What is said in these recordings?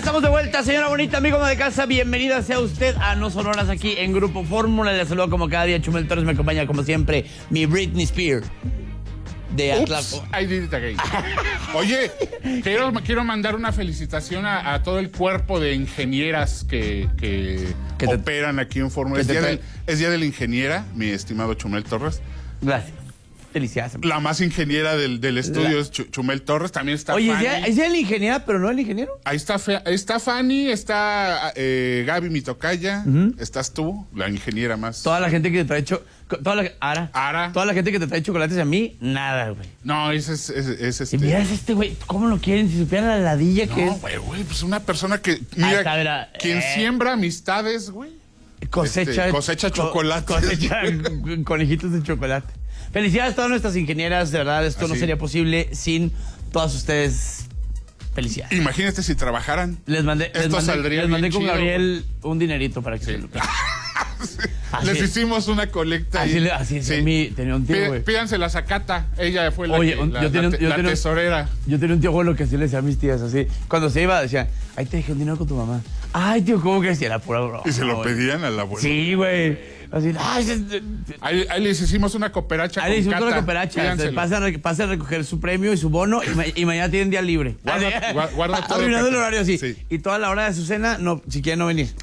estamos de vuelta, señora bonita, amigo de casa. Bienvenida sea usted a No Sonoras aquí en Grupo Fórmula. Le saludo como cada día. Chumel Torres me acompaña como siempre. Mi Britney Spears de Atlas. I did it again. Oye, quiero mandar una felicitación a todo el cuerpo de ingenieras que operan aquí en Fórmula. Es día de la ingeniera, mi estimado Chumel Torres. Gracias. Felicidades. La más ingeniera del estudio es Chumel Torres. También está Oye, Fanny. ¿es de la ingeniera, pero no el ingeniero? Ahí está Fanny, está Gaby, mi tocaya. Estás tú, la ingeniera más. Toda la gente que te trae Ara. Toda la gente que te trae chocolates a mí, nada, güey. No, ese es Y mira, este güey, ¿cómo lo quieren? Si supieran la ladilla que es. No, güey, pues una persona que... Mira, quien siembra amistades, güey. Cosecha chocolate. Cosecha conejitos de chocolate. Felicidades a todas nuestras ingenieras, de verdad, esto no sería posible sin todas ustedes. Felicidades. Imagínate si trabajaran. Les mandé con chido, Gabriel un dinerito para que se lo Les hicimos una colecta. Así es. Sí. Tenía un tío, güey. Pídansela a Zacata. Ella fue la tesorera. Yo tenía un tío abuelo que así le decía a mis tías, así. Cuando se iba, decía, ahí te dejé un dinero con tu mamá. Ay, tío, ¿cómo que decía? Era pura broma. Y se lo pedían al abuelo. Sí, güey. Así, ahí les hicimos una cooperacha. Ahí les hicimos una cooperacha. Pase a recoger su premio y su bono y mañana tienen día libre. Guarda todo. Arruinando el horario así. Sí. Y toda la hora de su cena, no, si quieren no venir.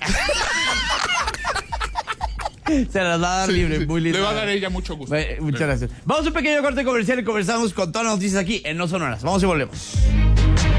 Se las va a dar libre, muy lindo. Le va a dar ella mucho gusto. Muchas gracias. Vamos a un pequeño corte comercial y conversamos con todas las noticias aquí en No Sonoras. Vamos y volvemos.